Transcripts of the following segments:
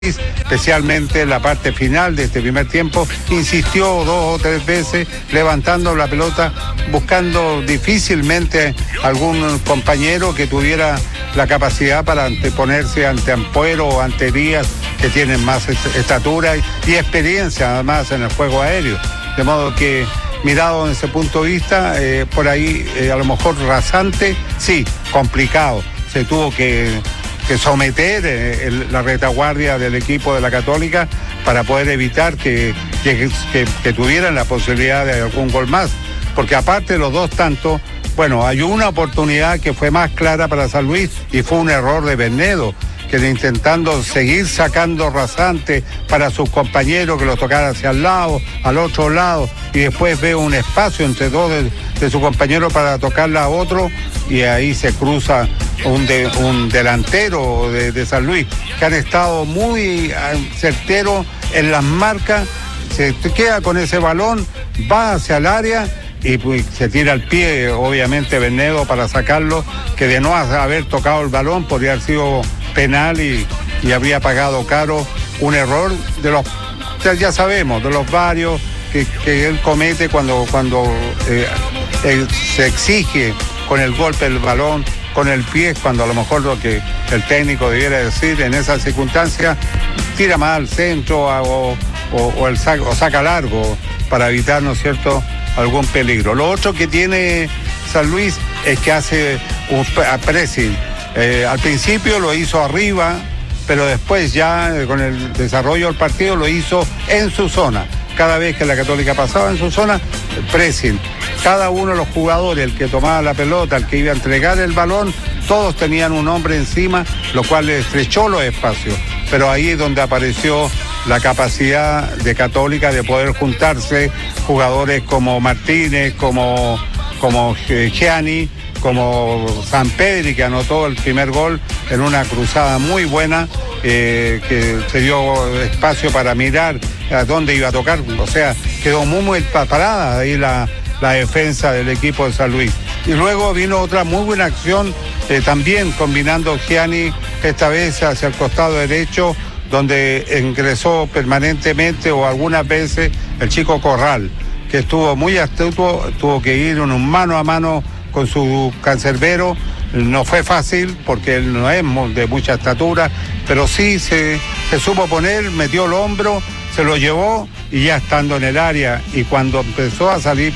especialmente en la parte final de este primer tiempo, insistió 2 o 3 veces levantando la pelota, buscando difícilmente algún compañero que tuviera la capacidad para anteponerse ante Ampuero o ante Díaz, que tienen más estatura y experiencia además en el juego aéreo. De modo que, mirado desde ese punto de vista, por ahí a lo mejor rasante, sí, complicado. Se tuvo que someter la retaguardia del equipo de la Católica para poder evitar que tuvieran la posibilidad de algún gol más. Porque aparte de los 2 tantos, bueno, hay una oportunidad que fue más clara para San Luis y fue un error de Bernedo, que intentando seguir sacando rasante para sus compañeros que lo tocara hacia el lado, al otro lado, y después ve un espacio entre 2 de sus compañeros para tocarla a otro, y ahí se cruza un delantero de San Luis, que han estado muy certeros en las marcas, se queda con ese balón, va hacia el área y pues, se tira al pie, obviamente, Bernedo para sacarlo, que de no haber tocado el balón podría haber sido penal y habría pagado caro un error de los, ya sabemos, de los varios que él comete cuando se exige con el golpe del balón, con el pie, cuando a lo mejor lo que el técnico debiera decir en esas circunstancias, tira más al centro o saca largo para evitar, ¿no es cierto?, algún peligro. Lo otro que tiene San Luis es que hace un pressing. Al principio lo hizo arriba, pero después ya con el desarrollo del partido lo hizo en su zona. Cada vez que la Católica pasaba en su zona, pressing. Cada uno de los jugadores, el que tomaba la pelota, el que iba a entregar el balón, todos tenían un hombre encima, lo cual le estrechó los espacios. Pero ahí es donde apareció la capacidad de Católica de poder juntarse jugadores como Martínez, como Gianni, como Sampedri, que anotó el primer gol en una cruzada muy buena, que se dio espacio para mirar a dónde iba a tocar. O sea, quedó muy parada ahí la defensa del equipo de San Luis. Y luego vino otra muy buena acción, también combinando Gianni, esta vez hacia el costado derecho, donde ingresó permanentemente o algunas veces el chico Corral, que estuvo muy astuto, tuvo que ir en un mano a mano con su cancerbero. No fue fácil porque él no es de mucha estatura, pero sí se supo poner, metió el hombro, se lo llevó y ya estando en el área, y cuando empezó a salir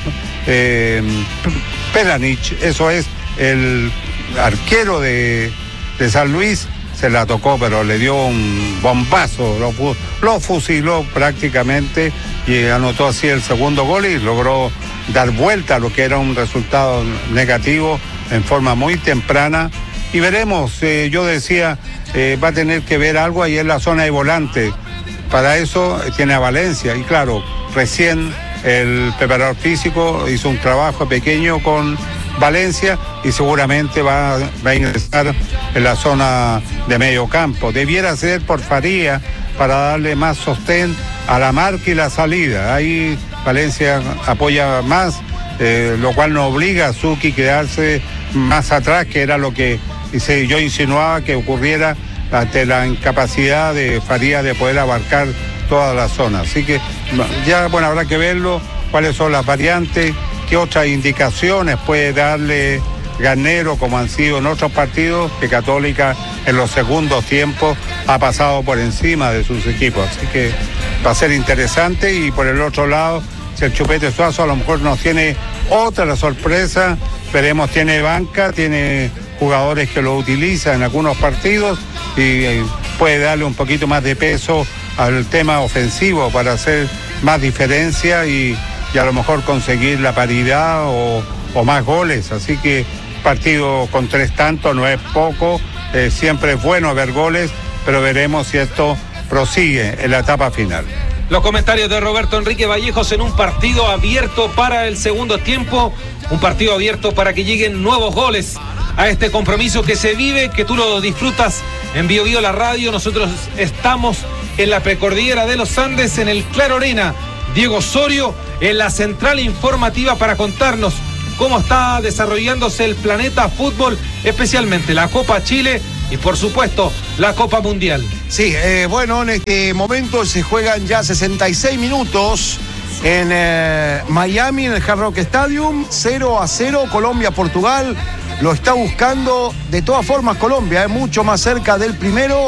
Pelanich, eso es el arquero de San Luis, se la tocó, pero le dio un bombazo, lo fusiló prácticamente y anotó así el segundo gol y logró dar vuelta a lo que era un resultado negativo en forma muy temprana. Y veremos, yo decía, va a tener que ver algo ahí en la zona de volante. Para eso tiene a Valencia, y claro, recién el preparador físico hizo un trabajo pequeño con Valencia y seguramente va a ingresar en la zona de medio campo. Debiera ser por Faría para darle más sostén a la marca y la salida. Ahí Valencia apoya más, lo cual no obliga a Zucchi a quedarse más atrás, que era lo que yo insinuaba que ocurriera ante la incapacidad de Faría de poder abarcar toda la zona. Así que ya, bueno, habrá que verlo, cuáles son las variantes, qué otras indicaciones puede darle Garnero, como han sido en otros partidos, que Católica en los segundos tiempos ha pasado por encima de sus equipos. Así que va a ser interesante. Y por el otro lado, si el Chupete Suazo a lo mejor nos tiene otra sorpresa, veremos, tiene banca, tiene jugadores que lo utilizan en algunos partidos y puede darle un poquito más de peso al tema ofensivo para hacer más diferencia y a lo mejor conseguir la paridad o más goles. Así que partido con 3 tantos no es poco, siempre es bueno ver goles, pero veremos si esto prosigue en la etapa final. Los comentarios de Roberto Enrique Vallejos en un partido abierto para el segundo tiempo, un partido abierto para que lleguen nuevos goles a este compromiso que se vive, que tú lo disfrutas en Bio Bio la radio. Nosotros estamos en la precordillera de los Andes, en el Claro Arena. Diego Osorio en la central informativa para contarnos cómo está desarrollándose el planeta fútbol, especialmente la Copa Chile y por supuesto la Copa Mundial. Sí, bueno, en este momento se juegan ya 66 minutos en Miami, en el Hard Rock Stadium, 0-0, Colombia-Portugal. Lo está buscando, de todas formas, Colombia, mucho más cerca del primero.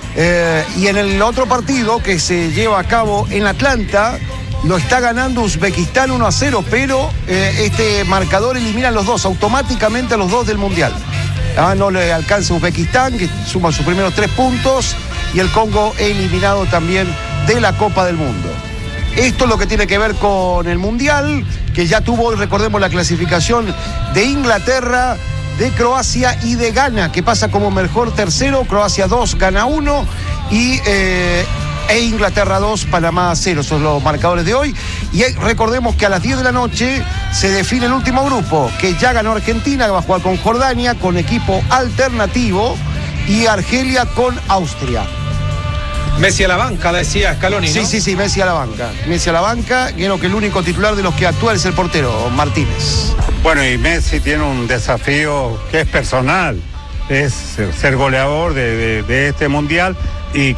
Y en el otro partido que se lleva a cabo en Atlanta, lo está ganando Uzbekistán 1-0, pero este marcador elimina a los dos, automáticamente a los dos del Mundial. No le alcanza Uzbekistán, que suma sus primeros 3 puntos, y el Congo eliminado también de la Copa del Mundo. Esto es lo que tiene que ver con el Mundial, que ya tuvo, recordemos, la clasificación de Inglaterra, de Croacia y de Ghana, que pasa como mejor tercero. Croacia 2, Ghana 1 y Inglaterra 2, Panamá 0. Son los marcadores de hoy. Y recordemos que a las 10 de la noche se define el último grupo, que ya ganó Argentina, que va a jugar con Jordania, con equipo alternativo, y Argelia con Austria. Messi a la banca, decía Scaloni, ¿no? Sí, Messi a la banca. Messi a la banca, creo que el único titular de los que actúa es el portero, Martínez. Bueno, y Messi tiene un desafío que es personal, es ser goleador de este Mundial y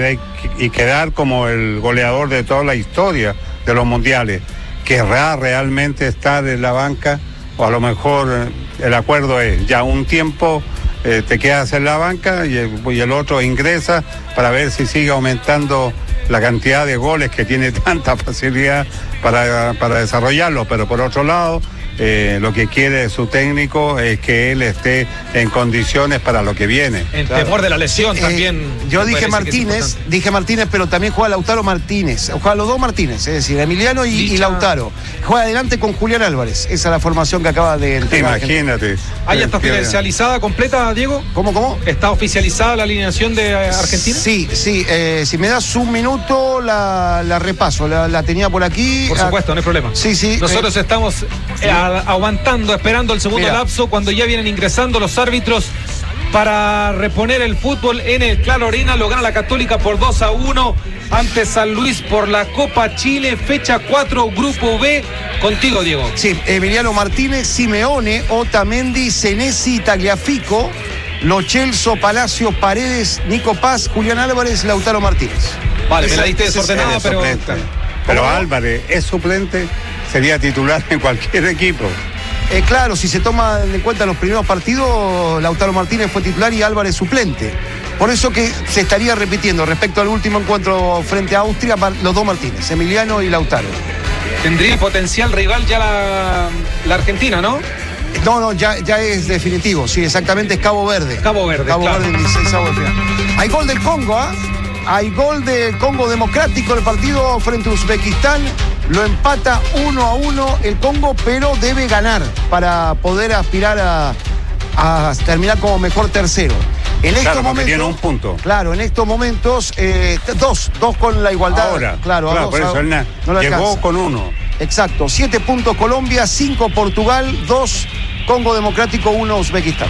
quedar como el goleador de toda la historia de los Mundiales. ¿Querrá realmente estar en la banca? O a lo mejor el acuerdo es ya un tiempo te quedas en la banca y el otro ingresa para ver si sigue aumentando la cantidad de goles, que tiene tanta facilidad para desarrollarlo. Pero por otro lado, lo que quiere su técnico es que él esté en condiciones para lo que viene. En temor de la lesión también. Yo dije Martínez, pero también juega Lautaro Martínez. Juega los dos Martínez, es decir, Emiliano y Lautaro. Juega adelante con Julián Álvarez. Esa es la formación que acaba de entregar. Imagínate. ¿Ah, ya está oficializada completa, Diego? ¿Cómo? ¿Está oficializada la alineación de Argentina? Sí. Si me das un minuto, la repaso. La tenía por aquí. Por supuesto, no hay problema. Sí. Nosotros estamos aguantando, esperando el segundo lapso, cuando ya vienen ingresando los árbitros para reponer el fútbol en el Claro Arena. Lo gana la Católica por 2-1 ante San Luis por la Copa Chile, fecha 4, Grupo B. Contigo, Diego. Sí, Emiliano Martínez, Simeone, Otamendi, Senesi, Tagliafico, Lo Celso, Palacio, Paredes, Nico Paz, Julián Álvarez, Lautaro Martínez. Vale, me la diste desordenada, pero Álvarez es suplente, sería titular en cualquier equipo. Claro, si se toma en cuenta los primeros partidos, Lautaro Martínez fue titular y Álvarez suplente. Por eso que se estaría repitiendo respecto al último encuentro frente a Austria, los dos Martínez, Emiliano y Lautaro. Tendría potencial rival ya la Argentina, ¿no? No, ya es definitivo, sí, exactamente, es Cabo Verde. Cabo Verde, claro. Verde en 16avos de final. Hay gol del Congo, Hay gol del Congo Democrático, el partido frente a Uzbekistán. Lo empata 1-1 el Congo, pero debe ganar para poder aspirar a terminar como mejor tercero. En estos momentos tiene un punto. Claro, en estos momentos, dos con la igualdad. Ahora, claro, por eso él no llegó alcanza. Con 1. Exacto, 7 puntos Colombia, 5 Portugal, 2 Congo Democrático, 1 Uzbekistán.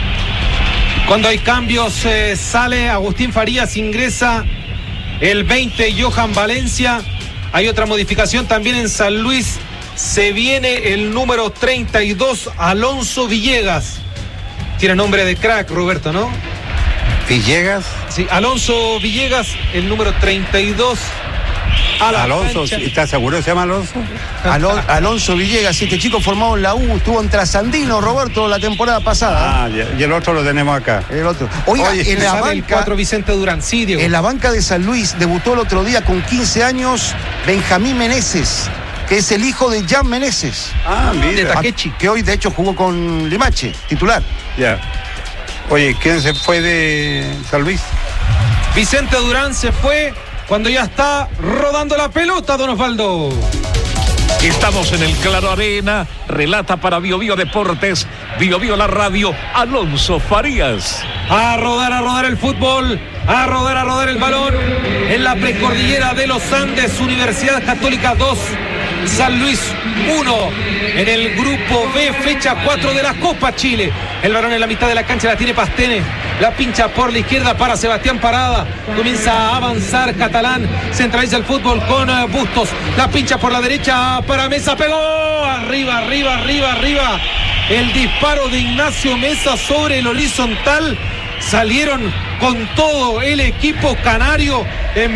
Cuando hay cambios, sale Agustín Farías, ingresa el 20 Johan Valencia. Hay otra modificación también en San Luis. Se viene el número 32, Alonso Villegas. Tiene nombre de crack, Roberto, ¿no? ¿Villegas? Sí, Alonso Villegas, el número 32. Alonso, ¿estás seguro que se llama Alonso? Alonso Villegas, este chico formado en la U, estuvo en Trasandino, Roberto, la temporada pasada. Y el otro lo tenemos acá. El otro. Oiga, en la banca, el 4 Vicente Durán, sí, Diego. En la banca de San Luis debutó el otro día con 15 años Benjamín Meneses, que es el hijo de Jan Meneses. Mira. De Takechi. Que hoy de hecho jugó con Limache, titular. Ya. Oye, ¿quién se fue de San Luis? Vicente Durán se fue cuando ya está rodando la pelota, don Osvaldo. Estamos en el Claro Arena, relata para BioBio Deportes, BioBio la radio, Alonso Farías. A rodar el fútbol, a rodar el balón en la precordillera de los Andes. Universidad Católica 2, San Luis 1, en el Grupo B, fecha 4 de la Copa Chile. El balón en la mitad de la cancha la tiene Pastene, la pincha por la izquierda para Sebastián Parada. Comienza a avanzar Catalán, centraliza el fútbol con Bustos, la pincha por la derecha para Mesa, pegó arriba. El disparo de Ignacio Mesa sobre el horizontal. Salieron con todo el equipo canario en